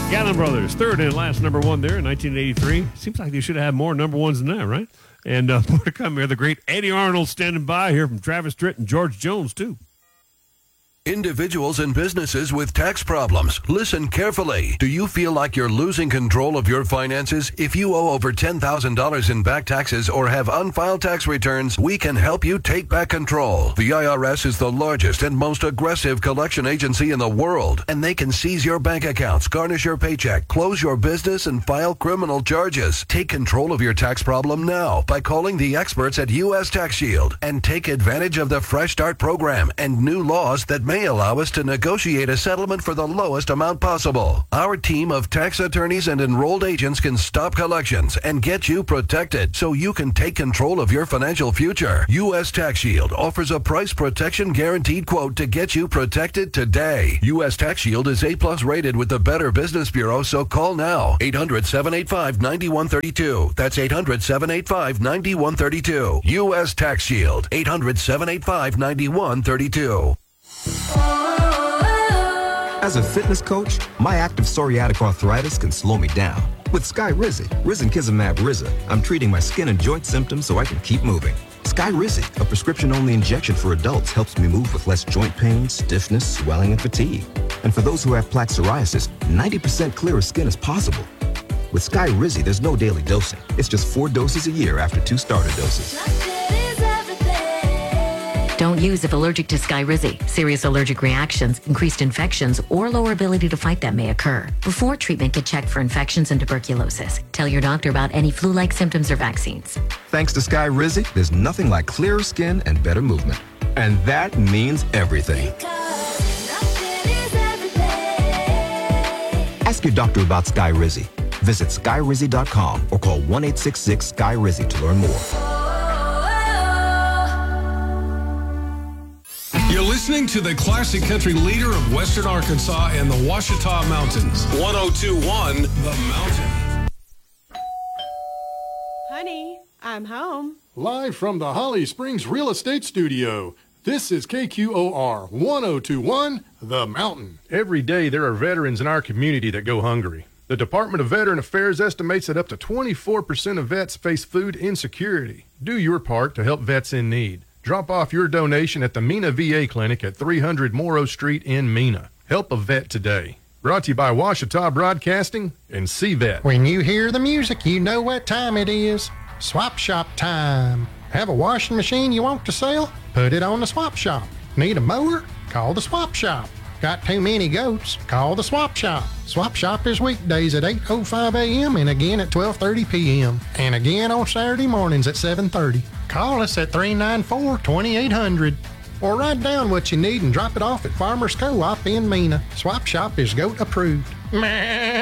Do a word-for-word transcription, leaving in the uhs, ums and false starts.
Gallon Brothers, third and last number one there in nineteen eighty-three. Seems like they should have had more number ones than that, right? And uh, more to come here. The great Eddie Arnold standing by here from Travis Tritt and George Jones, too. Individuals and businesses with tax problems, listen carefully. Do you feel like you're losing control of your finances? If you owe over ten thousand dollars in back taxes or have unfiled tax returns, we can help you take back control. The I R S is the largest and most aggressive collection agency in the world, and they can seize your bank accounts, garnish your paycheck, close your business, and file criminal charges. Take control of your tax problem now by calling the experts at U S Tax Shield and take advantage of the Fresh Start program and new laws that may allow us to negotiate a settlement for the lowest amount possible. Our team of tax attorneys and enrolled agents can stop collections and get you protected so you can take control of your financial future. U S Tax Shield offers a price protection guaranteed quote to get you protected today. U S Tax Shield is A plus rated with the Better Business Bureau, so call now. eight hundred, seven eight five, nine one three two. That's eight hundred, seven eight five, nine one three two. U S Tax Shield. eight hundred, seven eight five, nine one three two. As a fitness coach, my active psoriatic arthritis can slow me down. With Skyrizi, Risankizumab Riza, I'm treating my skin and joint symptoms so I can keep moving. Skyrizi, a prescription-only injection for adults, helps me move with less joint pain, stiffness, swelling, and fatigue. And for those who have plaque psoriasis, ninety percent clearer skin is possible. With Skyrizi, there's no daily dosing. It's just four doses a year after two starter doses. Don't use if allergic to Skyrizi. Serious allergic reactions, increased infections, or lower ability to fight them may occur. Before treatment, get checked for infections and tuberculosis. Tell your doctor about any flu-like symptoms or vaccines. Thanks to Skyrizi, there's nothing like clearer skin and better movement. And that means everything. Ask your doctor about Skyrizi. Visit skyrizi dot com or call one eight six six Sky Rizi to learn more. You're listening to the classic country leader of Western Arkansas and the Ouachita Mountains. one oh two point one The Mountain. Honey, I'm home. Live from the Holly Springs Real Estate Studio, this is K Q O R one oh two point one The Mountain. Every day there are veterans in our community that go hungry. The Department of Veteran Affairs estimates that up to twenty-four percent of vets face food insecurity. Do your part to help vets in need. Drop off your donation at the Mena V A Clinic at three hundred Morrow Street in Mena. Help a vet today. Brought to you by Ouachita Broadcasting and C V E T. When you hear the music, you know what time it is. Swap shop time. Have a washing machine you want to sell? Put it on the swap shop. Need a mower? Call the swap shop. Got too many goats? Call the swap shop. Swap shop is weekdays at eight oh five a.m. and again at twelve thirty p.m. and again on Saturday mornings at seven thirty. Call us at three nine four, two eight hundred or write down what you need and drop it off at Farmers Co-op in Mena. Swap shop is goat approved.